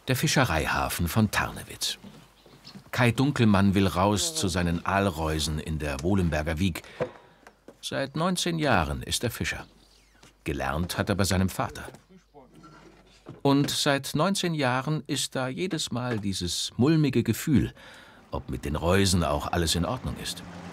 Der Fischereihafen von Tarnewitz. Kai Dunkelmann will raus zu seinen Aalreusen in der Wohlenberger Wiek. Seit 19 Jahren ist er Fischer. Gelernt hat er bei seinem Vater. Und seit 19 Jahren ist da jedes Mal dieses mulmige Gefühl, ob mit den Reusen auch alles in Ordnung ist.